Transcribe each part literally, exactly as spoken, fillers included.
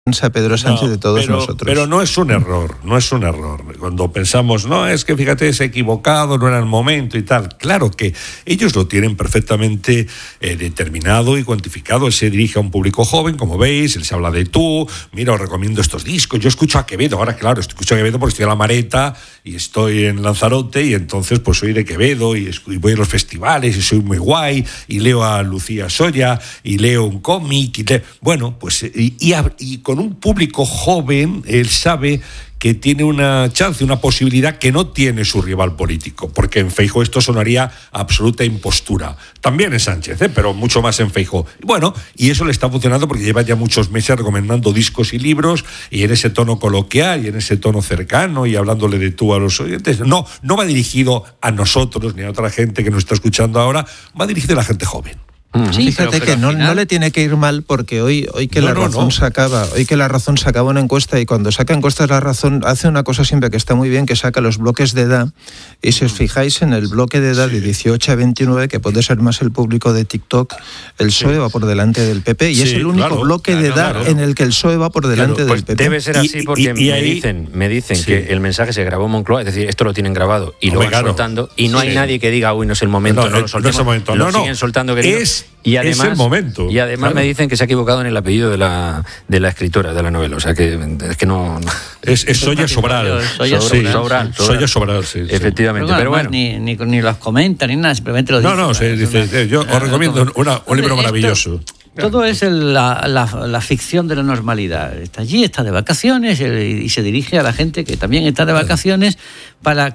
Pedro Sánchez no, de todos pero, nosotros. Pero no es un error, no es un error. Cuando pensamos, no, es que fíjate, se ha equivocado, no era el momento y tal. Claro que ellos lo tienen perfectamente eh, determinado y cuantificado. Él se dirige a un público joven, como veis, él se habla de tú, mira, os recomiendo estos discos. Yo escucho a Quevedo, ahora claro, escucho a Quevedo porque estoy en La Mareta y estoy en Lanzarote y entonces pues soy de Quevedo y, y voy a los festivales y soy muy guay y leo a Lucía Soya y leo un cómic y leo, bueno, pues y, y, y con un público joven, él sabe que tiene una chance, una posibilidad que no tiene su rival político, porque en Feijóo esto sonaría absoluta impostura. También en Sánchez, ¿eh? Pero mucho más en Feijóo. Bueno, y eso le está funcionando porque lleva ya muchos meses recomendando discos y libros, y en ese tono coloquial, y en ese tono cercano, y hablándole de tú a los oyentes. No, no va dirigido a nosotros, ni a otra gente que nos está escuchando ahora, va dirigido a la gente joven. Sí, Fíjate pero, pero que no, final... no le tiene que ir mal porque hoy, hoy que no, la razón no, no. sacaba, hoy que la razón sacaba una encuesta y cuando saca encuestas la razón hace una cosa siempre que está muy bien, que saca los bloques de edad y si os fijáis en el bloque de edad sí. de dieciocho a veintinueve, que puede ser más el público de TikTok, el P S O E sí. va por delante del P P y sí, es el único claro, bloque claro, de edad claro. en el que el P S O E va por delante claro, pues del P P. Debe ser así y, porque y, y me ahí... dicen, me dicen sí. que el mensaje se grabó en Moncloa, es decir, esto lo tienen grabado y no, lo van claro. soltando y no sí. hay nadie que diga, uy, no es el momento, no, no, no lo soltemos, no es el momento. No, lo no. siguen soltando, querido. Es... Y además, es el momento. Y además claro. me dicen que se ha equivocado en el apellido de la de la escritora de la novela. O sea que es que no. no. Es, es Soya Sobral. Soya sí, Sobral. Soya Sobral, sí. Efectivamente. Pero, pero bueno. Ni, ni, ni los comenta ni nada, simplemente lo dice. No, no, sí, dice, una, yo os recomiendo una, un libro maravilloso. Esto, todo es el, la, la, la ficción de la normalidad. Está allí, está de vacaciones y se dirige a la gente que también está de vacaciones para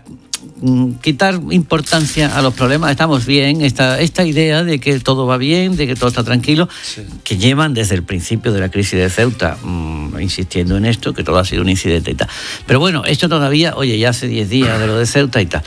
quitar importancia a los problemas. Estamos bien, esta, esta idea de que todo va bien, de que todo está tranquilo, sí. que llevan desde el principio de la crisis de Ceuta mmm, insistiendo en esto, que todo ha sido un incidente y tal. Pero bueno, esto todavía, oye, ya hace diez días de lo de Ceuta y tal.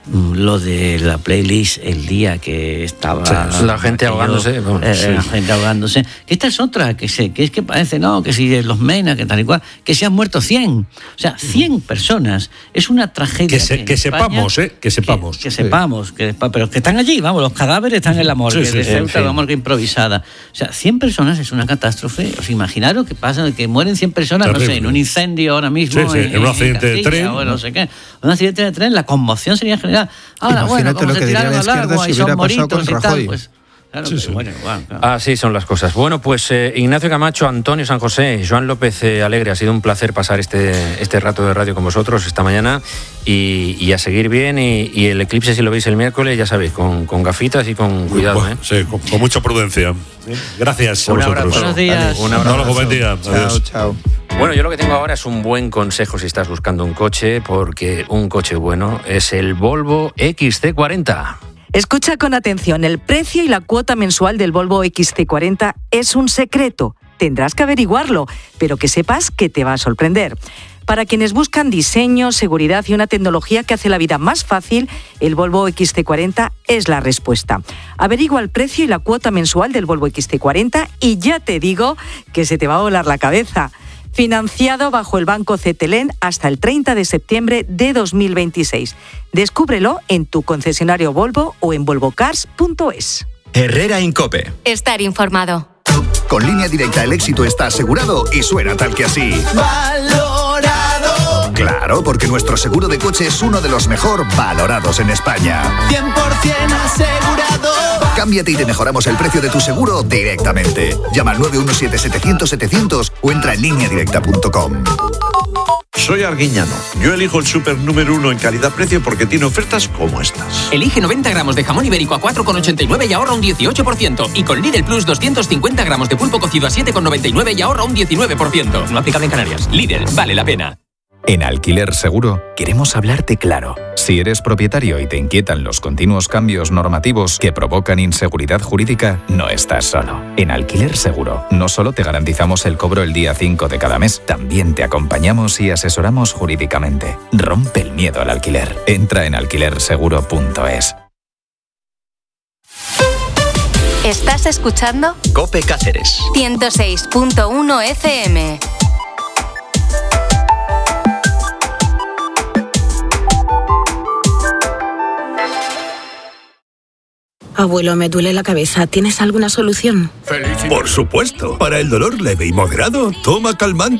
Lo de la playlist el día que estaba sí, la gente aquello, ahogándose bueno, eh, sí. la gente ahogándose que esta es otra que sé que es que parece no que si los Mena que tal y cual que se han muerto cien o sea cien personas es una tragedia que, se, que, que España, sepamos eh que sepamos que, que sepamos sí. que, pero que están allí vamos los cadáveres están en la morgue sí, sí, de Ceuta sí. la morgue improvisada o sea cien personas es una catástrofe os imaginaros que pasa que mueren cien personas terrible. No sé en un incendio ahora mismo sí, sí, en, en un accidente de tren o no sé qué un accidente de tren la conmoción sería general. Ahora, imagínate bueno, lo que diría la izquierda si hubiera pasado con Rajoy. Pues, claro, sí, sí. Bueno, bueno, claro. Así son las cosas. Bueno, pues eh, Ignacio Camacho, Antonio San José, Joan López eh, Alegre, ha sido un placer pasar este, este rato de radio con vosotros esta mañana y, y a seguir bien y, y el eclipse si lo veis el miércoles, ya sabéis, con, con gafitas y con cuidado. ¿eh? Sí, con, con mucha prudencia. Gracias a un vosotros. Abrazo. Buenos días. Vale, un abrazo. No, buen día. Chao, Adiós. chao. Bueno, yo lo que tengo ahora es un buen consejo si estás buscando un coche, porque un coche bueno es el Volvo equis ce cuarenta. Escucha con atención, el precio y la cuota mensual del Volvo equis ce cuarenta es un secreto. Tendrás que averiguarlo, pero que sepas que te va a sorprender. Para quienes buscan diseño, seguridad y una tecnología que hace la vida más fácil, el Volvo equis ce cuarenta es la respuesta. Averigua el precio y la cuota mensual del Volvo equis ce cuarenta y ya te digo que se te va a volar la cabeza. Financiado bajo el Banco Cetelem hasta el treinta de septiembre de dos mil veintiséis. Descúbrelo en tu concesionario Volvo o en volvocars punto es. Herrera Incope. Estar informado. Con Línea Directa el éxito está asegurado y suena tal que así. ¡Valorado! Claro, porque nuestro seguro de coche es uno de los mejor valorados en España. cien por ciento asegurado. Cámbiate y te mejoramos el precio de tu seguro directamente. Llama al nueve uno siete, setecientos, setecientos o entra en línea directa punto com. Soy Arguiñano. Yo elijo el súper número uno en calidad-precio porque tiene ofertas como estas. Elige noventa gramos de jamón ibérico a cuatro con ochenta y nueve y ahorra un dieciocho por ciento. Y con Lidl Plus doscientos cincuenta gramos de pulpo cocido a siete con noventa y nueve y ahorra un diecinueve por ciento. No aplicable en Canarias. Lidl, vale la pena. En Alquiler Seguro queremos hablarte claro. Si eres propietario y te inquietan los continuos cambios normativos que provocan inseguridad jurídica, no estás solo. En Alquiler Seguro no solo te garantizamos el cobro el día cinco de cada mes, también te acompañamos y asesoramos jurídicamente. Rompe el miedo al alquiler. Entra en alquiler seguro punto es. ¿Estás escuchando? Cope Cáceres. ciento seis punto uno F M. Abuelo, me duele la cabeza. ¿Tienes alguna solución? Por supuesto. Para el dolor leve y moderado, toma calmante.